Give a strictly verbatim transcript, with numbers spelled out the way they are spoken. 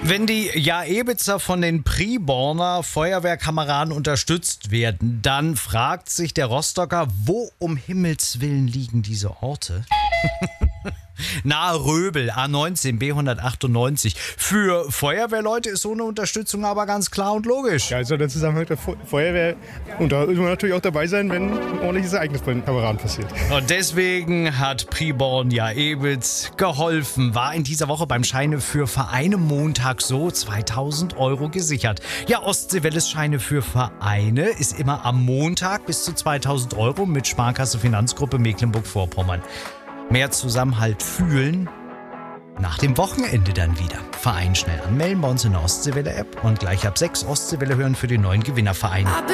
Wenn die Jaebitzer von den Priborner Feuerwehrkameraden unterstützt werden, dann fragt sich der Rostocker, wo um Himmels Willen liegen diese Orte? Nahe Röbel, A neunzehn, B hundertachtundneunzig. Für Feuerwehrleute ist so eine Unterstützung aber ganz klar und logisch. Ja, also der Zusammenhang der Feuerwehr. Und da will man natürlich auch dabei sein, wenn ein ordentliches Ereignis bei den Kameraden passiert. Und deswegen hat Priborn Jaebitz geholfen, war in dieser Woche beim Scheine für Vereine Montag so zweitausend Euro gesichert. Ja, Ostseewelles Scheine für Vereine ist immer am Montag bis zu zweitausend Euro mit Sparkasse Finanzgruppe Mecklenburg-Vorpommern. Mehr Zusammenhalt fühlen nach dem Wochenende dann wieder. Verein schnell anmelden bei uns in der Ostseewelle-App und gleich ab sechs Ostseewelle hören für den neuen Gewinnerverein.